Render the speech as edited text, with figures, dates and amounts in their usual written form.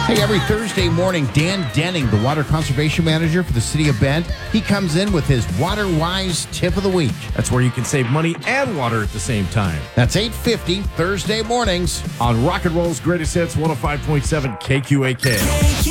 Hey, every Thursday morning, Dan Denning, the Water Conservation Manager for the City of Bend, he comes in with his Water-Wise Tip of the Week. That's where you can save money and water at the same time. That's 8:50 Thursday mornings On Rock and Roll's Greatest Hits, 105.7 KQAK.